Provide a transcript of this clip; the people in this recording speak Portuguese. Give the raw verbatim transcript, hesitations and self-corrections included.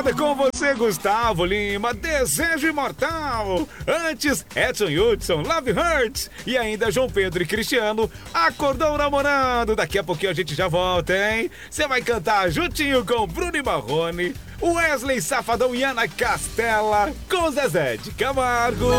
Com você, Gustavo Lima, Desejo Imortal. Antes, Edson Hudson, Love Hurts. E ainda João Pedro e Cristiano, Acordou Namorando. Daqui a pouquinho a gente já volta, hein? Você vai cantar juntinho com Bruno e Marrone, Wesley Safadão e Ana Castela, com Zezé de Camargo.